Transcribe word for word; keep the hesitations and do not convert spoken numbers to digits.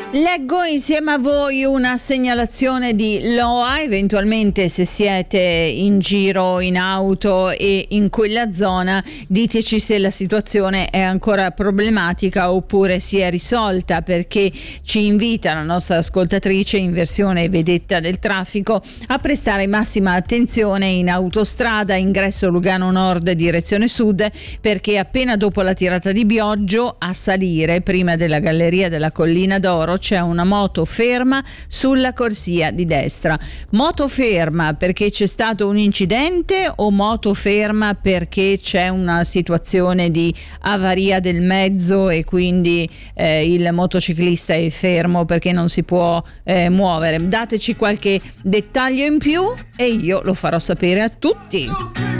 Leggo insieme a voi una segnalazione di L O A, eventualmente se siete in giro in auto e in quella zona diteci se la situazione è ancora problematica oppure si è risolta, perché ci invita la nostra ascoltatrice in versione vedetta del traffico a prestare massima attenzione in autostrada ingresso Lugano Nord direzione sud, perché appena dopo la tirata di Bioggio a salire prima della galleria della Collina d'Oro c'è una moto ferma sulla corsia di destra. Moto ferma perché c'è stato un incidente o moto ferma perché c'è una situazione di avaria del mezzo e quindi eh, il motociclista è fermo perché non si può eh, muovere? Dateci qualche dettaglio in più e io lo farò sapere a tutti.